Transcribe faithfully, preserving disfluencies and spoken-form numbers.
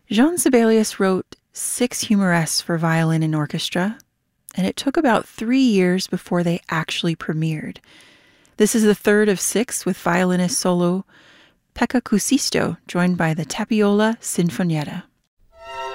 Jean Sibelius wrote six humoresques for violin and orchestra, and it took about three years before they actually premiered. This is the third of six with violinist solo Pekka Kuusisto, joined by the Tapiola Sinfonietta.